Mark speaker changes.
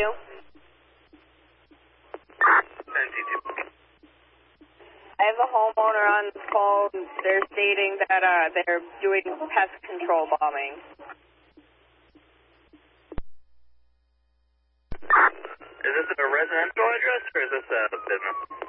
Speaker 1: I have a homeowner on this call. They're stating that they're doing pest control bombing.
Speaker 2: Is this a residential address or is this a business?